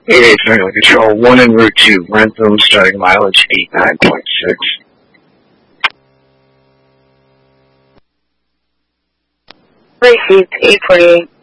88 Triangle Control, 1 en route to Rentham, starting mileage 89.6. Received 848.